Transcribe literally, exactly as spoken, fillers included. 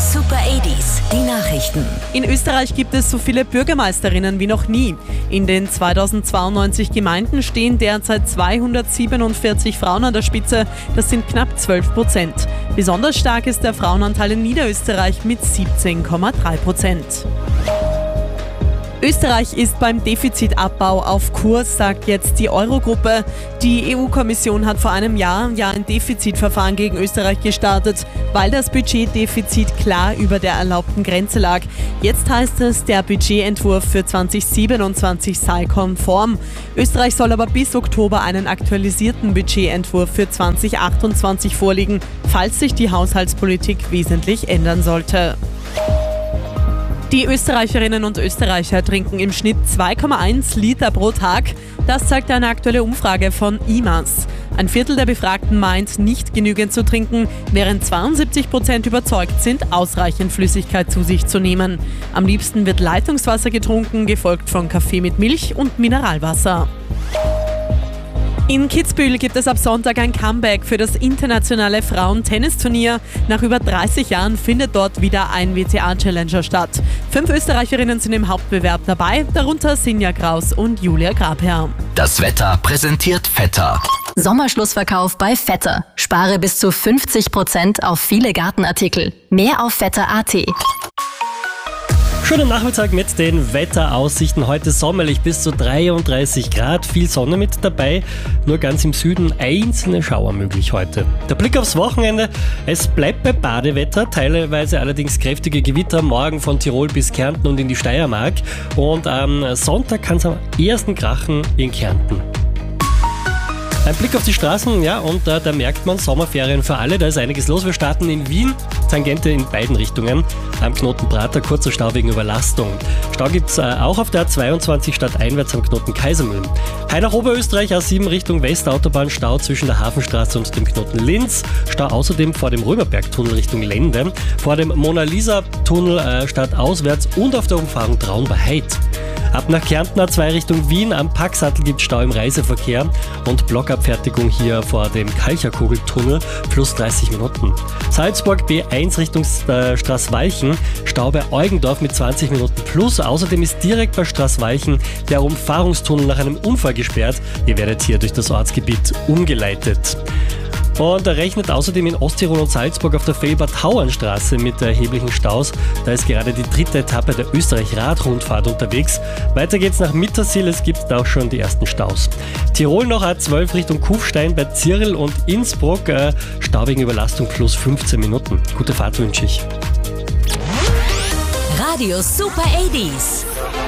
Super achtziger, die Nachrichten. In Österreich gibt es so viele Bürgermeisterinnen wie noch nie. In den zweitausendzweiundneunzig Gemeinden stehen derzeit zweihundertsiebenundvierzig Frauen an der Spitze. Das sind knapp zwölf Prozent. Besonders stark ist der Frauenanteil in Niederösterreich mit siebzehn Komma drei Prozent. Österreich ist beim Defizitabbau auf Kurs, sagt jetzt die Eurogruppe. Die E U-Kommission hat vor einem Jahr ja ein Defizitverfahren gegen Österreich gestartet, weil das Budgetdefizit klar über der erlaubten Grenze lag. Jetzt heißt es, der Budgetentwurf für zweitausendsiebenundzwanzig sei konform. Österreich soll aber bis Oktober einen aktualisierten Budgetentwurf für zweitausendachtundzwanzig vorlegen, falls sich die Haushaltspolitik wesentlich ändern sollte. Die Österreicherinnen und Österreicher trinken im Schnitt zwei Komma eins Liter pro Tag. Das zeigt eine aktuelle Umfrage von I M A S. Ein Viertel der Befragten meint, nicht genügend zu trinken, während zweiundsiebzig Prozent überzeugt sind, ausreichend Flüssigkeit zu sich zu nehmen. Am liebsten wird Leitungswasser getrunken, gefolgt von Kaffee mit Milch und Mineralwasser. In Kitzbühel gibt es ab Sonntag ein Comeback für das internationale Frauen-Tennisturnier. Nach über dreißig Jahren findet dort wieder ein W T A-Challenger statt. Fünf Österreicherinnen sind im Hauptbewerb dabei, darunter Sinja Kraus und Julia Grabherr. Das Wetter präsentiert Vetter. Sommerschlussverkauf bei Vetter. Spare bis zu fünfzig Prozent auf viele Gartenartikel. Mehr auf vetter punkt at. Schönen Nachmittag mit den Wetteraussichten. Heute sommerlich bis zu dreiunddreißig Grad, viel Sonne mit dabei. Nur ganz im Süden einzelne Schauer möglich heute. Der Blick aufs Wochenende. Es bleibt bei Badewetter, teilweise allerdings kräftige Gewitter morgen von Tirol bis Kärnten und in die Steiermark. Und am Sonntag kann es am ehesten krachen in Kärnten. Ein Blick auf die Straßen, ja, und äh, da merkt man Sommerferien für alle, da ist einiges los. Wir starten in Wien, Tangente in beiden Richtungen, am Knoten Prater, kurzer Stau wegen Überlastung. Stau gibt's äh, auch auf der A zweiundzwanzig stadteinwärts am Knoten Kaisermühlen. Heil nach Oberösterreich, A sieben Richtung Westautobahn, Stau zwischen der Hafenstraße und dem Knoten Linz. Stau außerdem vor dem Römerbergtunnel Richtung Lende, vor dem Mona-Lisa-Tunnel äh, stadtauswärts und auf der Umfahrung Traun bei Heid. Ab nach Kärnten A zwei Richtung Wien, am Packsattel gibt es Stau im Reiseverkehr und Blockabfertigung hier vor dem Kalcherkugeltunnel, plus dreißig Minuten. Salzburg B eins Richtung Straßwalchen, Stau bei Eugendorf mit zwanzig Minuten plus. Außerdem ist direkt bei Straßwalchen der Umfahrungstunnel nach einem Unfall gesperrt. Ihr werdet hier durch das Ortsgebiet umgeleitet. Und er rechnet außerdem in Osttirol und Salzburg auf der Felbert-Hauern-Straße mit erheblichen Staus. Da ist gerade die dritte Etappe der Österreich-Rad-Rundfahrt unterwegs. Weiter geht's nach Mittersill, es gibt auch schon die ersten Staus. Tirol noch A zwölf Richtung Kufstein bei Zirl und Innsbruck. Äh, Stau wegen Überlastung plus fünfzehn Minuten. Gute Fahrt wünsche ich. Radio Super achtziger.